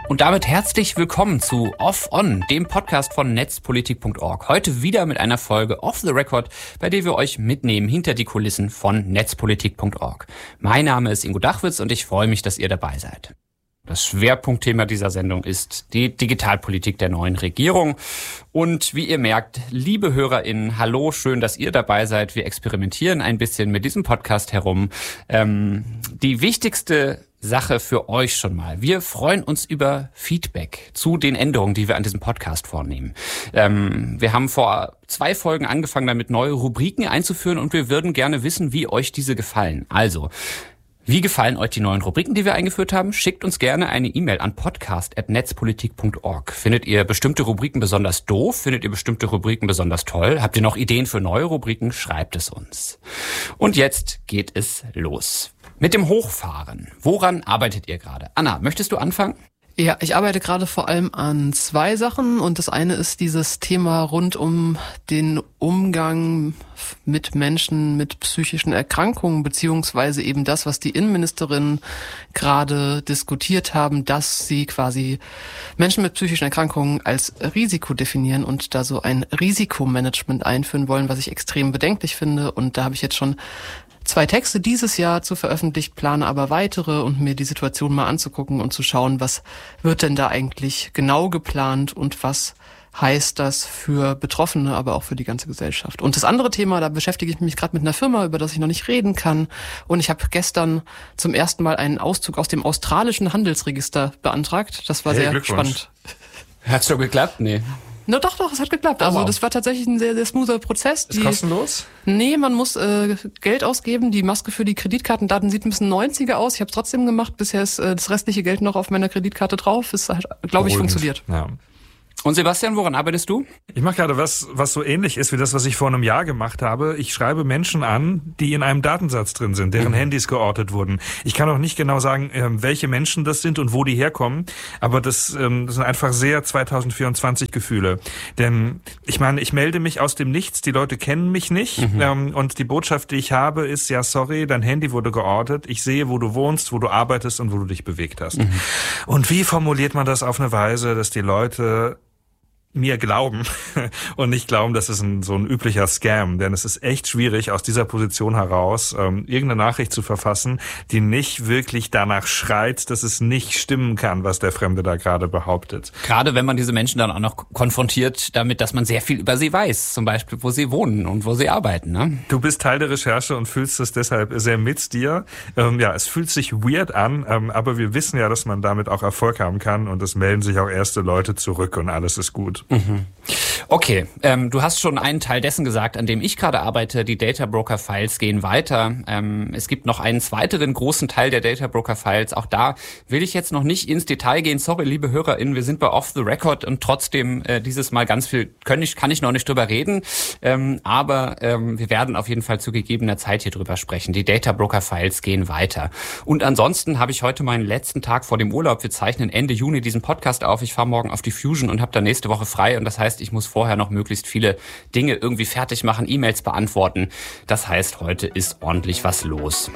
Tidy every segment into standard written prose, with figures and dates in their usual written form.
Und damit herzlich willkommen zu Off On, dem Podcast von netzpolitik.org. Heute wieder mit einer Folge Off the Record, bei der wir euch mitnehmen hinter die Kulissen von netzpolitik.org. Mein Name ist Ingo Dachwitz und ich freue mich, dass ihr dabei seid. Das Schwerpunktthema dieser Sendung ist die Digitalpolitik der neuen Regierung. Und wie ihr merkt, liebe HörerInnen, hallo, schön, dass ihr dabei seid. Wir experimentieren ein bisschen mit diesem Podcast herum. Die wichtigste Sache für euch schon mal. Wir freuen uns über Feedback zu den Änderungen, die wir an diesem Podcast vornehmen. Wir haben vor 2 Folgen angefangen, damit neue Rubriken einzuführen und wir würden gerne wissen, wie euch diese gefallen. Also, wie gefallen euch die neuen Rubriken, die wir eingeführt haben? Schickt uns gerne eine E-Mail an podcast@netzpolitik.org. Findet ihr bestimmte Rubriken besonders doof? Findet ihr bestimmte Rubriken besonders toll? Habt ihr noch Ideen für neue Rubriken? Schreibt es uns. Und jetzt geht es los. Mit dem Hochfahren. Woran arbeitet ihr gerade? Anna, möchtest du anfangen? Ja, ich arbeite gerade vor allem an 2 Sachen und das eine ist dieses Thema rund um den Umgang mit Menschen mit psychischen Erkrankungen, beziehungsweise eben das, was die Innenministerin gerade diskutiert haben, dass sie quasi Menschen mit psychischen Erkrankungen als Risiko definieren und da so ein Risikomanagement einführen wollen, was ich extrem bedenklich finde. Und da habe ich jetzt schon 2 Texte dieses Jahr zu veröffentlicht, plane aber weitere und mir die Situation mal anzugucken und zu schauen, was wird denn da eigentlich genau geplant und was heißt das für Betroffene, aber auch für die ganze Gesellschaft. Und das andere Thema, da beschäftige ich mich gerade mit einer Firma, über das ich noch nicht reden kann. Und ich habe gestern zum ersten Mal einen Auszug aus dem australischen Handelsregister beantragt. Das war sehr spannend. Hat's schon geklappt? Nee. Na doch, es hat geklappt. Also das war tatsächlich ein sehr, sehr smoother Prozess. Ist kostenlos? Nee, man muss Geld ausgeben. Die Maske für die Kreditkartendaten sieht ein bisschen 90er aus. Ich habe es trotzdem gemacht. Bisher ist das restliche Geld noch auf meiner Kreditkarte drauf. Es hat, glaube ich, funktioniert. Ja. Und Sebastian, woran arbeitest du? Ich mache gerade was so ähnlich ist wie das, was ich vor einem Jahr gemacht habe. Ich schreibe Menschen an, die in einem Datensatz drin sind, deren Handys geortet wurden. Ich kann auch nicht genau sagen, welche Menschen das sind und wo die herkommen, aber das sind einfach sehr 2024 Gefühle. Denn ich meine, ich melde mich aus dem Nichts, die Leute kennen mich nicht und die Botschaft, die ich habe, ist, ja sorry, dein Handy wurde geortet, ich sehe, wo du wohnst, wo du arbeitest und wo du dich bewegt hast. Und wie formuliert man das auf eine Weise, dass die Leute mir glauben und nicht glauben, das ist so ein üblicher Scam, denn es ist echt schwierig, aus dieser Position heraus irgendeine Nachricht zu verfassen, die nicht wirklich danach schreit, dass es nicht stimmen kann, was der Fremde da gerade behauptet. Gerade wenn man diese Menschen dann auch noch konfrontiert damit, dass man sehr viel über sie weiß, zum Beispiel, wo sie wohnen und wo sie arbeiten. Ne? Du bist Teil der Recherche und fühlst es deshalb sehr mit dir. Ja, es fühlt sich weird an, aber wir wissen ja, dass man damit auch Erfolg haben kann und es melden sich auch erste Leute zurück und alles ist gut. Okay, du hast schon einen Teil dessen gesagt, an dem ich gerade arbeite. Die Data Broker Files gehen weiter. Es gibt noch einen weiteren großen Teil der Data Broker Files. Auch da will ich jetzt noch nicht ins Detail gehen. Sorry, liebe HörerInnen, wir sind bei Off the Record und trotzdem dieses Mal ganz viel kann ich noch nicht drüber reden. Aber wir werden auf jeden Fall zu gegebener Zeit hier drüber sprechen. Die Data Broker Files gehen weiter. Und ansonsten habe ich heute meinen letzten Tag vor dem Urlaub. Wir zeichnen Ende Juni diesen Podcast auf. Ich fahre morgen auf die Fusion und habe dann nächste Woche frei. Und das heißt, ich muss vorher noch möglichst viele Dinge irgendwie fertig machen, E-Mails beantworten. Das heißt, heute ist ordentlich was los.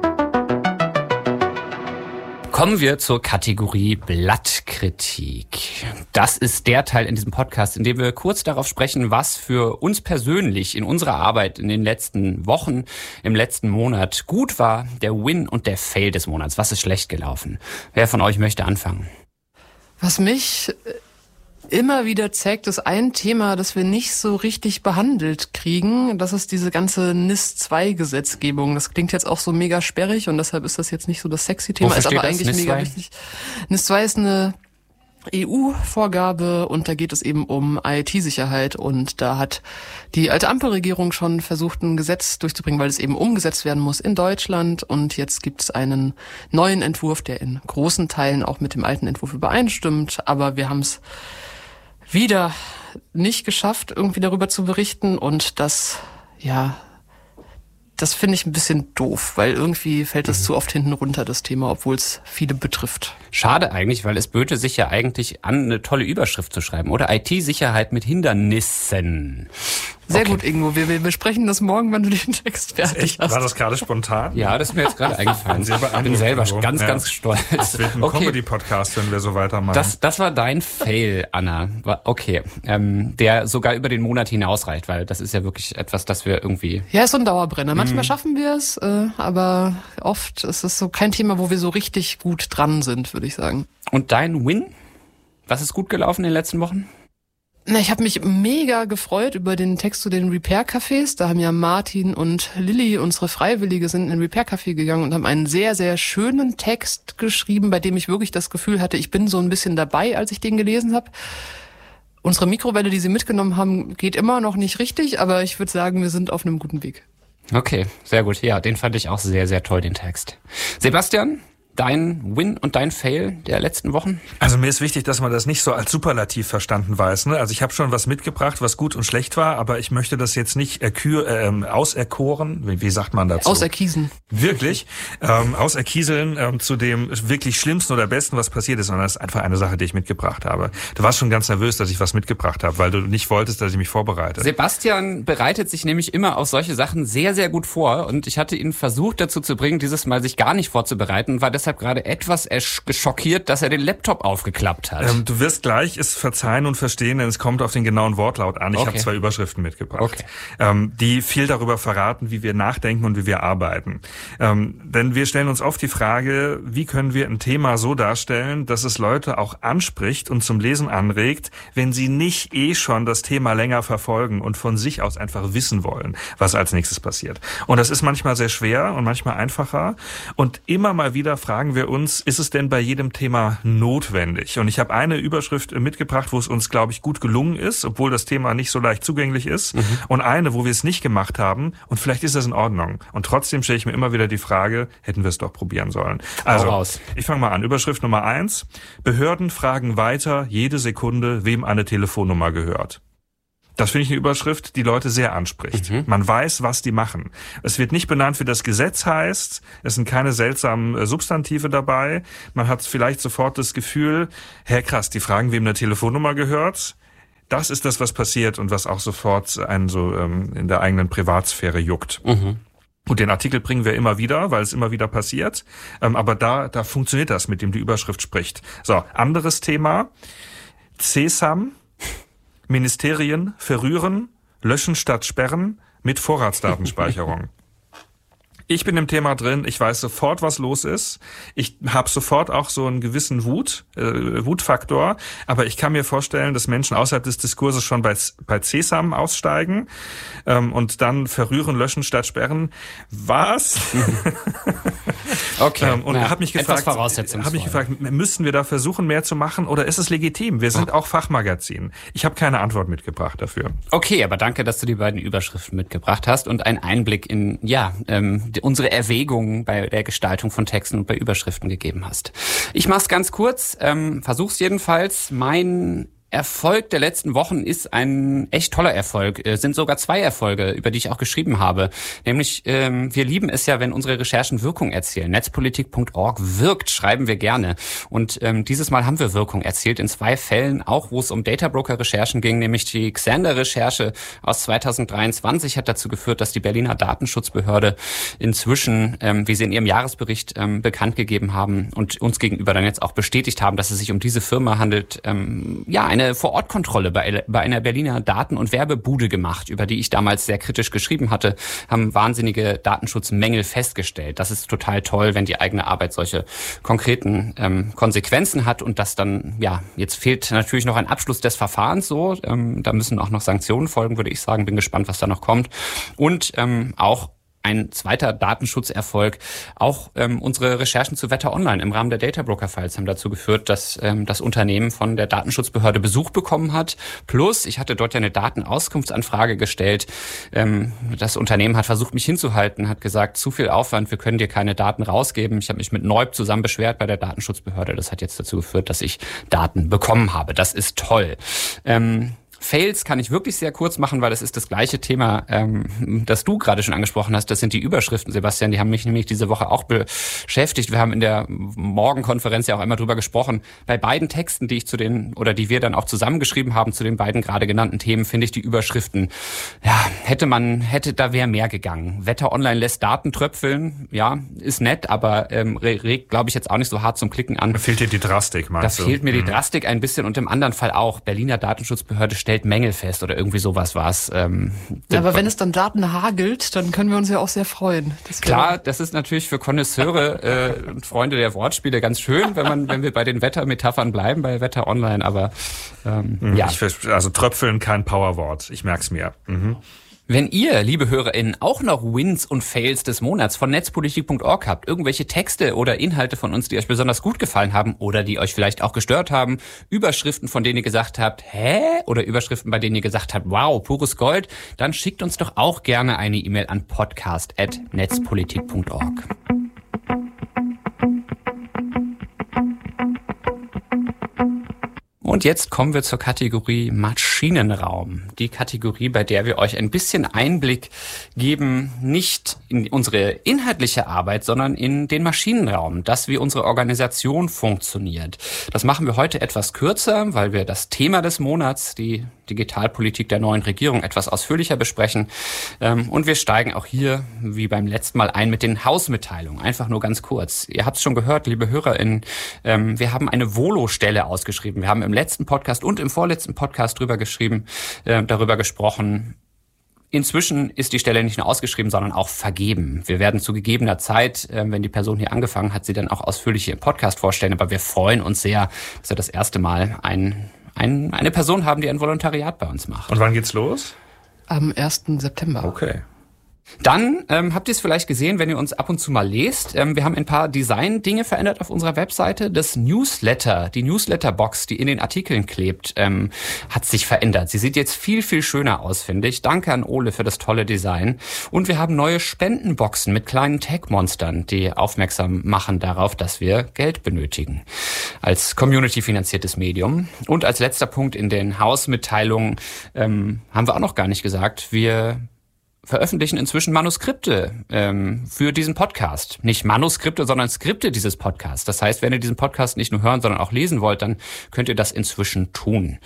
Kommen wir zur Kategorie Blattkritik. Das ist der Teil in diesem Podcast, in dem wir kurz darauf sprechen, was für uns persönlich in unserer Arbeit in den letzten Wochen, im letzten Monat gut war, der Win und der Fail des Monats. Was ist schlecht gelaufen? Wer von euch möchte anfangen? Was mich immer wieder zeigt, ist ein Thema, das wir nicht so richtig behandelt kriegen. Das ist diese ganze NIS-2-Gesetzgebung. Das klingt jetzt auch so mega sperrig und deshalb ist das jetzt nicht so das sexy Thema. Ist aber eigentlich NIS mega wichtig. NIS-2 ist eine EU-Vorgabe und da geht es eben um IT-Sicherheit und da hat die alte Ampelregierung schon versucht, ein Gesetz durchzubringen, weil es eben umgesetzt werden muss in Deutschland und jetzt gibt es einen neuen Entwurf, der in großen Teilen auch mit dem alten Entwurf übereinstimmt, aber wir haben es wieder nicht geschafft, irgendwie darüber zu berichten und das finde ich ein bisschen doof, weil irgendwie fällt es zu oft hinten runter, das Thema, obwohl es viele betrifft. Schade eigentlich, weil es böte sich ja eigentlich an, eine tolle Überschrift zu schreiben, oder? IT-Sicherheit mit Hindernissen. Sehr gut, Ingo. Wir besprechen das morgen, wenn du den Text fertig hast. War das gerade spontan? Ja, das ist mir jetzt gerade eingefallen. Ich bin selber ganz stolz. Das wird ein Comedy-Podcast, wenn wir so weitermachen. Das war dein Fail, Anna. Okay. Der sogar über den Monat hinausreicht, weil das ist ja wirklich etwas, das wir irgendwie... Ja, ist so ein Dauerbrenner. Manchmal schaffen wir es, aber oft ist es so kein Thema, wo wir so richtig gut dran sind, würde ich sagen. Und dein Win? Was ist gut gelaufen in den letzten Wochen? Na, ich habe mich mega gefreut über den Text zu den Repair-Cafés. Da haben ja Martin und Lilly, unsere Freiwillige, sind in ein Repair-Café gegangen und haben einen sehr, sehr schönen Text geschrieben, bei dem ich wirklich das Gefühl hatte, ich bin so ein bisschen dabei, als ich den gelesen habe. Unsere Mikrowelle, die sie mitgenommen haben, geht immer noch nicht richtig, aber ich würde sagen, wir sind auf einem guten Weg. Okay, sehr gut. Ja, den fand ich auch sehr, sehr toll, den Text. Sebastian? Dein Win und dein Fail der letzten Wochen? Also mir ist wichtig, dass man das nicht so als Superlativ verstanden weiß. Ne? Also ich habe schon was mitgebracht, was gut und schlecht war, aber ich möchte das jetzt nicht auserkoren. Wie sagt man dazu? Auserkiesen. Wirklich? Auserkieseln zu dem wirklich Schlimmsten oder Besten, was passiert ist. Sondern das ist einfach eine Sache, die ich mitgebracht habe. Du warst schon ganz nervös, dass ich was mitgebracht habe, weil du nicht wolltest, dass ich mich vorbereite. Sebastian bereitet sich nämlich immer auf solche Sachen sehr, sehr gut vor. Und ich hatte ihn versucht dazu zu bringen, dieses Mal sich gar nicht vorzubereiten, war deshalb gerade etwas geschockiert, dass er den Laptop aufgeklappt hat. Du wirst gleich es verzeihen und verstehen, denn es kommt auf den genauen Wortlaut an. Ich habe 2 Überschriften mitgebracht, die viel darüber verraten, wie wir nachdenken und wie wir arbeiten. Denn wir stellen uns oft die Frage, wie können wir ein Thema so darstellen, dass es Leute auch anspricht und zum Lesen anregt, wenn sie nicht schon das Thema länger verfolgen und von sich aus einfach wissen wollen, was als nächstes passiert. Und das ist manchmal sehr schwer und manchmal einfacher. Und immer mal wieder fragen wir uns, ist es denn bei jedem Thema notwendig? Und ich habe eine Überschrift mitgebracht, wo es uns, glaube ich, gut gelungen ist, obwohl das Thema nicht so leicht zugänglich ist. Und eine, wo wir es nicht gemacht haben. Und vielleicht ist das in Ordnung. Und trotzdem stelle ich mir immer wieder die Frage, hätten wir es doch probieren sollen. Also, ich fange mal an. Überschrift Nummer 1. Behörden fragen weiter jede Sekunde, wem eine Telefonnummer gehört. Das finde ich eine Überschrift, die Leute sehr anspricht. Man weiß, was die machen. Es wird nicht benannt, wie das Gesetz heißt. Es sind keine seltsamen Substantive dabei. Man hat vielleicht sofort das Gefühl, krass, die fragen, wem eine Telefonnummer gehört. Das ist das, was passiert und was auch sofort einen so in der eigenen Privatsphäre juckt. Und den Artikel bringen wir immer wieder, weil es immer wieder passiert. Aber da funktioniert das, mit dem die Überschrift spricht. So, anderes Thema. CSAM. Ministerien verrühren, löschen statt sperren mit Vorratsdatenspeicherung. Ich bin im Thema drin, ich weiß sofort, was los ist. Ich habe sofort auch so einen gewissen Wutfaktor, aber ich kann mir vorstellen, dass Menschen außerhalb des Diskurses schon bei CSAM aussteigen und dann verrühren, löschen statt sperren. Was? Okay. Und habe mich gefragt, müssten wir da versuchen, mehr zu machen oder ist es legitim? Wir sind auch Fachmagazin. Ich habe keine Antwort mitgebracht dafür. Okay, aber danke, dass du die beiden Überschriften mitgebracht hast und einen Einblick in, unsere Erwägungen bei der Gestaltung von Texten und bei Überschriften gegeben hast. Ich mach's ganz kurz, versuch's jedenfalls. Mein Erfolg der letzten Wochen ist ein echt toller Erfolg. Sind sogar 2 Erfolge, über die ich auch geschrieben habe. Nämlich, wir lieben es ja, wenn unsere Recherchen Wirkung erzielen. Netzpolitik.org wirkt, schreiben wir gerne. Und dieses Mal haben wir Wirkung erzielt in 2 Fällen, auch wo es um Databroker-Recherchen ging, nämlich die Xander-Recherche aus 2023 hat dazu geführt, dass die Berliner Datenschutzbehörde inzwischen, wie sie in ihrem Jahresbericht bekannt gegeben haben und uns gegenüber dann jetzt auch bestätigt haben, dass es sich um diese Firma handelt, eine Vor-Ort-Kontrolle bei einer Berliner Daten- und Werbebude gemacht, über die ich damals sehr kritisch geschrieben hatte, haben wahnsinnige Datenschutzmängel festgestellt. Das ist total toll, wenn die eigene Arbeit solche konkreten Konsequenzen hat und das dann, jetzt fehlt natürlich noch ein Abschluss des Verfahrens da müssen auch noch Sanktionen folgen, würde ich sagen. Bin gespannt, was da noch kommt. Und auch ein zweiter Datenschutzerfolg. Auch unsere Recherchen zu Wetter Online im Rahmen der Databroker-Files haben dazu geführt, dass das Unternehmen von der Datenschutzbehörde Besuch bekommen hat. Plus, ich hatte dort ja eine Datenauskunftsanfrage gestellt. Das Unternehmen hat versucht, mich hinzuhalten, hat gesagt, zu viel Aufwand, wir können dir keine Daten rausgeben. Ich habe mich mit Neub zusammen beschwert bei der Datenschutzbehörde. Das hat jetzt dazu geführt, dass ich Daten bekommen habe. Das ist toll. Fails kann ich wirklich sehr kurz machen, weil das ist das gleiche Thema, das du gerade schon angesprochen hast. Das sind die Überschriften, Sebastian. Die haben mich nämlich diese Woche auch beschäftigt. Wir haben in der Morgenkonferenz ja auch einmal drüber gesprochen. Bei beiden Texten, die wir dann auch zusammengeschrieben haben zu den beiden gerade genannten Themen, finde ich die Überschriften, ja, da wäre mehr gegangen. Wetter Online lässt Daten tröpfeln. Ja, ist nett, aber regt, glaube ich, jetzt auch nicht so hart zum Klicken an. Da fehlt dir die Drastik, meinst du? Da fehlt mir die Drastik ein bisschen und im anderen Fall auch. Berliner Datenschutzbehörde stellt Mängel fest oder irgendwie sowas war es. Ja, aber wenn es dann Daten hagelt, dann können wir uns ja auch sehr freuen. Klar, das ist natürlich für Konnoisseure und Freunde der Wortspiele ganz schön, wenn wir bei den Wettermetaphern bleiben, bei Wetter Online, aber ja. Also tröpfeln kein Powerwort, ich merk's mir. Mhm. Wenn ihr, liebe HörerInnen, auch noch Wins und Fails des Monats von netzpolitik.org habt, irgendwelche Texte oder Inhalte von uns, die euch besonders gut gefallen haben oder die euch vielleicht auch gestört haben, Überschriften, von denen ihr gesagt habt, hä? Oder Überschriften, bei denen ihr gesagt habt, wow, pures Gold, dann schickt uns doch auch gerne eine E-Mail an podcast@netzpolitik.org. Und jetzt kommen wir zur Kategorie Maschinenraum. Die Kategorie, bei der wir euch ein bisschen Einblick geben, nicht in unsere inhaltliche Arbeit, sondern in den Maschinenraum, das wie unsere Organisation funktioniert. Das machen wir heute etwas kürzer, weil wir das Thema des Monats, die Digitalpolitik der neuen Regierung, etwas ausführlicher besprechen. Und wir steigen auch hier, wie beim letzten Mal, ein mit den Hausmitteilungen. Einfach nur ganz kurz. Ihr habt es schon gehört, liebe HörerInnen, wir haben eine Volo-Stelle ausgeschrieben. Wir haben im letzten Podcast und im vorletzten Podcast darüber gesprochen. Inzwischen ist die Stelle nicht nur ausgeschrieben, sondern auch vergeben. Wir werden zu gegebener Zeit, wenn die Person hier angefangen hat, sie dann auch ausführlich hier im Podcast vorstellen. Aber wir freuen uns sehr, dass wir das erste Mal eine Person haben, die ein Volontariat bei uns macht. Und wann geht's los? Am 1. September. Okay. Dann habt ihr es vielleicht gesehen, wenn ihr uns ab und zu mal lest. Wir haben ein paar Design-Dinge verändert auf unserer Webseite. Das Newsletter, die Newsletter-Box, die in den Artikeln klebt, hat sich verändert. Sie sieht jetzt viel, viel schöner aus, finde ich. Danke an Ole für das tolle Design. Und wir haben neue Spendenboxen mit kleinen Tech-Monstern, die aufmerksam machen darauf, dass wir Geld benötigen. Als community-finanziertes Medium. Und als letzter Punkt in den Hausmitteilungen haben wir auch noch gar nicht gesagt, wir veröffentlichen inzwischen Manuskripte für diesen Podcast. Nicht Manuskripte, sondern Skripte dieses Podcasts. Das heißt, wenn ihr diesen Podcast nicht nur hören, sondern auch lesen wollt, dann könnt ihr das inzwischen tun.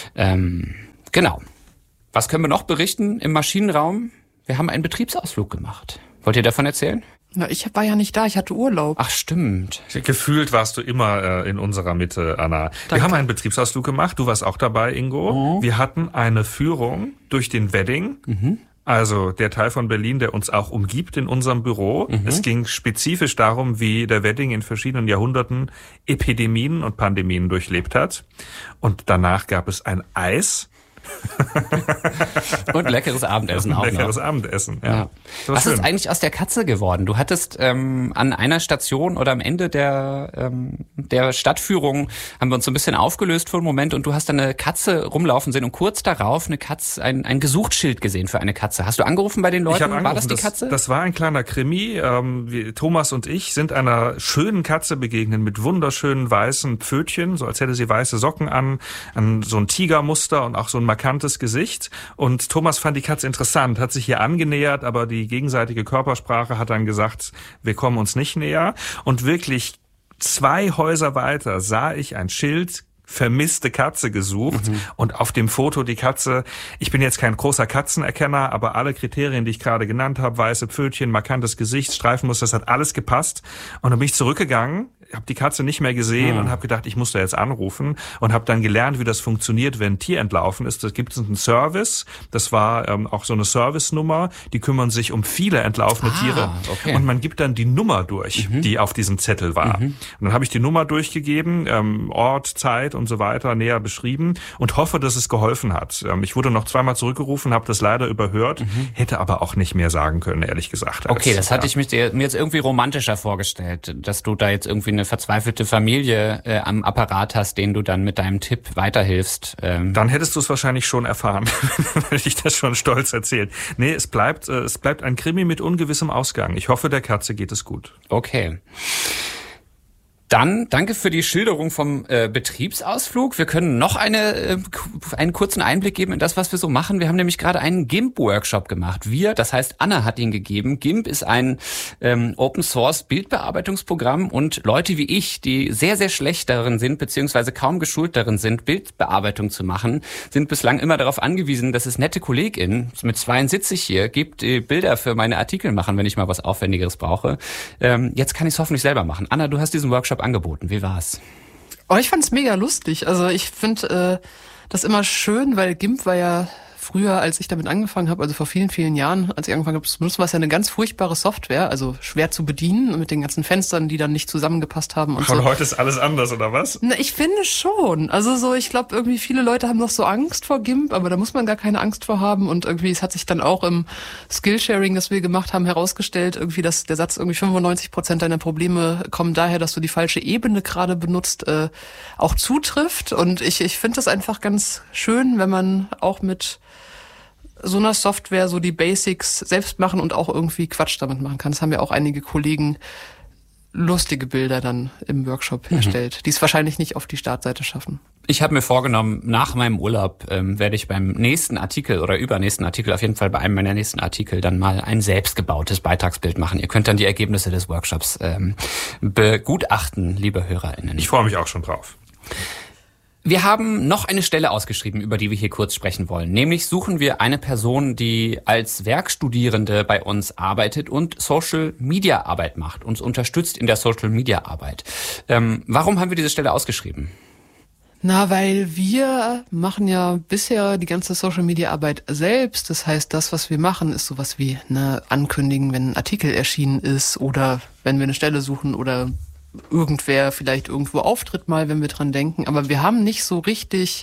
Genau. Was können wir noch berichten im Maschinenraum? Wir haben einen Betriebsausflug gemacht. Wollt ihr davon erzählen? Na, ich war ja nicht da, ich hatte Urlaub. Ach, stimmt. Gefühlt warst du immer in unserer Mitte, Anna. Danke. Wir haben einen Betriebsausflug gemacht, du warst auch dabei, Ingo. Wir hatten eine Führung durch den Wedding. Also der Teil von Berlin, der uns auch umgibt in unserem Büro. Es ging spezifisch darum, wie der Wedding in verschiedenen Jahrhunderten Epidemien und Pandemien durchlebt hat. Und danach gab es ein Eis. Und leckeres Abendessen auch noch. Leckeres Abendessen, ja. Was ist eigentlich aus der Katze geworden? Du hattest an einer Station oder am Ende der Stadtführung haben wir uns so ein bisschen aufgelöst für einen Moment und du hast dann eine Katze rumlaufen sehen und kurz darauf ein Gesuchtsschild gesehen für eine Katze. Hast du angerufen bei den Leuten? Ich habe angerufen. War das die Katze? Das war ein kleiner Krimi. Thomas und ich sind einer schönen Katze begegnet mit wunderschönen weißen Pfötchen, so als hätte sie weiße Socken an so ein Tigermuster und auch so ein markantes Gesicht. Und Thomas fand die Katze interessant, hat sich hier angenähert, aber die gegenseitige Körpersprache hat dann gesagt, wir kommen uns nicht näher. Und wirklich 2 Häuser weiter sah ich ein Schild, vermisste Katze gesucht und auf dem Foto die Katze, ich bin jetzt kein großer Katzenerkenner, aber alle Kriterien, die ich gerade genannt habe, weiße Pfötchen, markantes Gesicht, Streifenmuster, das hat alles gepasst. Und dann bin ich zurückgegangen, habe die Katze nicht mehr gesehen und habe gedacht, ich muss da jetzt anrufen und habe dann gelernt, wie das funktioniert, wenn ein Tier entlaufen ist. Da gibt es einen Service, das war auch so eine Service-Nummer, die kümmern sich um viele entlaufene Tiere und man gibt dann die Nummer durch, die auf diesem Zettel war. Und dann habe ich die Nummer durchgegeben, Ort, Zeit und so weiter näher beschrieben und hoffe, dass es geholfen hat. Ich wurde noch 2-mal zurückgerufen, habe das leider überhört, hätte aber auch nicht mehr sagen können, ehrlich gesagt. Okay, das hatte ich mir jetzt irgendwie romantischer vorgestellt, dass du da jetzt irgendwie eine verzweifelte Familie am Apparat hast, denen du dann mit deinem Tipp weiterhilfst. Dann hättest du es wahrscheinlich schon erfahren, wenn ich das schon stolz erzählt. Nee, es bleibt ein Krimi mit ungewissem Ausgang. Ich hoffe, der Katze geht es gut. Okay. Dann danke für die Schilderung vom Betriebsausflug. Wir können noch einen kurzen Einblick geben in das, was wir so machen. Wir haben nämlich gerade einen GIMP-Workshop gemacht. Das heißt Anna hat ihn gegeben. GIMP ist ein Open-Source-Bildbearbeitungsprogramm und Leute wie ich, die sehr, sehr schlecht darin sind, beziehungsweise kaum geschult darin sind, Bildbearbeitung zu machen, sind bislang immer darauf angewiesen, dass es nette KollegInnen, mit 2 sitze ich hier, gibt, die Bilder für meine Artikel machen, wenn ich mal was Aufwendigeres brauche. Jetzt kann ich es hoffentlich selber machen. Anna, du hast diesen Workshop angeboten. Wie war's? Oh, ich fand's mega lustig. Also ich finde das immer schön, weil GIMP war ja früher, als ich damit angefangen habe, also vor vielen, vielen Jahren, als ich angefangen habe zu benutzen, war es ja eine ganz furchtbare Software, also schwer zu bedienen mit den ganzen Fenstern, die dann nicht zusammengepasst haben und so. Und heute ist alles anders, oder was? Na, ich finde schon. Also so, ich glaube, irgendwie viele Leute haben noch so Angst vor GIMP, aber da muss man gar keine Angst vor haben und irgendwie, es hat sich dann auch im Skillsharing, das wir gemacht haben, herausgestellt, irgendwie, dass der Satz irgendwie 95% deiner Probleme kommen daher, dass du die falsche Ebene gerade benutzt, auch zutrifft und ich finde das einfach ganz schön, wenn man auch mit so einer Software so die Basics selbst machen und auch irgendwie Quatsch damit machen kann. Das haben ja auch einige Kollegen lustige Bilder dann im Workshop erstellt, die es wahrscheinlich nicht auf die Startseite schaffen. Ich habe mir vorgenommen, nach meinem Urlaub werde ich beim nächsten Artikel oder übernächsten Artikel, auf jeden Fall bei einem meiner nächsten Artikel, dann mal ein selbstgebautes Beitragsbild machen. Ihr könnt dann die Ergebnisse des Workshops begutachten, liebe HörerInnen. Ich freue mich auch schon drauf. Wir haben noch eine Stelle ausgeschrieben, über die wir hier kurz sprechen wollen. Nämlich suchen wir eine Person, die als Werkstudierende bei uns arbeitet und Social-Media-Arbeit macht, uns unterstützt in der Social-Media-Arbeit. Warum haben wir diese Stelle ausgeschrieben? Na, weil wir machen ja bisher die ganze Social-Media-Arbeit selbst. Das heißt, das, was wir machen, ist sowas wie ankündigen, wenn ein Artikel erschienen ist oder wenn wir eine Stelle suchen oder irgendwer vielleicht irgendwo auftritt mal, wenn wir dran denken. Aber wir haben nicht so richtig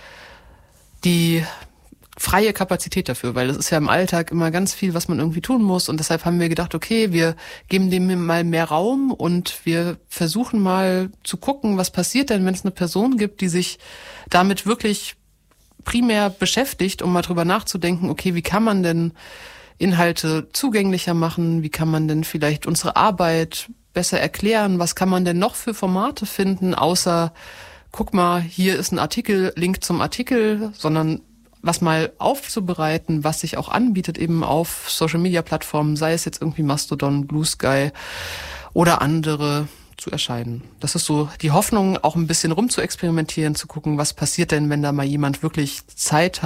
die freie Kapazität dafür, weil das ist ja im Alltag immer ganz viel, was man irgendwie tun muss. Und deshalb haben wir gedacht, okay, wir geben dem mal mehr Raum und wir versuchen mal zu gucken, was passiert denn, wenn es eine Person gibt, die sich damit wirklich primär beschäftigt, um mal drüber nachzudenken, okay, wie kann man denn Inhalte zugänglicher machen? Wie kann man denn vielleicht unsere Arbeit besser erklären? Was kann man denn noch für Formate finden, außer, guck mal, hier ist ein Artikel, Link zum Artikel, sondern was mal aufzubereiten, was sich auch anbietet eben auf Social-Media-Plattformen, sei es jetzt irgendwie Mastodon, Blue Sky oder andere, zu erscheinen. Das ist so die Hoffnung, auch ein bisschen rumzuexperimentieren, zu gucken, was passiert denn, wenn da mal jemand wirklich Zeit hat,